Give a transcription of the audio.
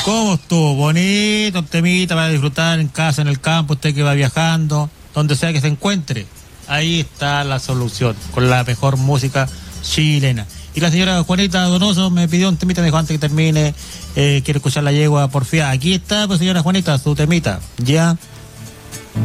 ¿Cómo estuvo? Bonito, un temita para disfrutar en casa, en el campo, usted que va viajando, donde sea que se encuentre. Ahí está la solución, con la mejor música chilena. Y la señora Juanita Donoso me pidió un temita, me dijo antes que termine, quiero escuchar la yegua porfía. Aquí está, pues señora Juanita, su temita. Ya.